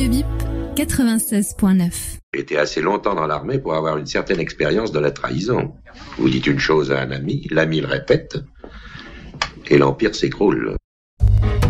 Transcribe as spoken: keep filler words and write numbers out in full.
Radio Bip, quatre-vingt-seize point neuf. J'ai été assez longtemps dans l'armée pour avoir une certaine expérience de la trahison. Vous dites une chose à un ami, l'ami le répète, et l'empire s'écroule.